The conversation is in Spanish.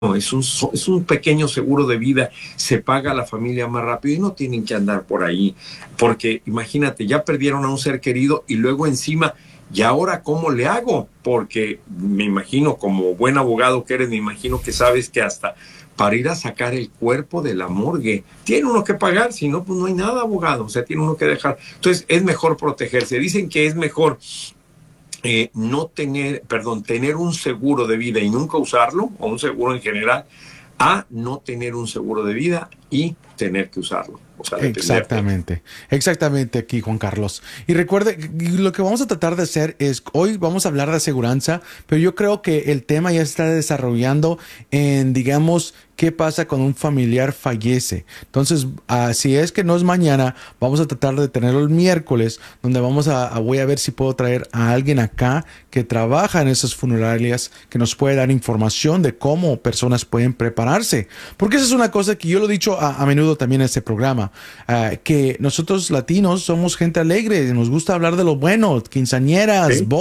No, es un pequeño seguro de vida, se paga a la familia más rápido y no tienen que andar por ahí, porque imagínate, ya perdieron a un ser querido y luego encima, ¿y ahora cómo le hago? Porque me imagino, como buen abogado que eres, me imagino que sabes que hasta para ir a sacar el cuerpo de la morgue, tiene uno que pagar, si no, pues no hay nada, abogado, o sea, tiene uno que dejar. Entonces, es mejor protegerse. Dicen que es mejor no tener, perdón, tener un seguro de vida y nunca usarlo, o un seguro en general, a no tener un seguro de vida y tener que usarlo. O sea, depender de. Exactamente, exactamente aquí, Juan Carlos. Y recuerde, lo que vamos a tratar de hacer es, hoy vamos a hablar de aseguranza, pero yo creo que el tema ya está desarrollando en, digamos, qué pasa cuando un familiar fallece. Entonces, si es que no es mañana, vamos a tratar de tenerlo el miércoles, donde voy a ver si puedo traer a alguien acá que trabaja en esas funerarias, que nos puede dar información de cómo personas pueden prepararse. Porque esa es una cosa que yo lo he dicho a menudo también en este programa, que nosotros latinos somos gente alegre, nos gusta hablar de lo bueno, quinceañeras, ¿Sí?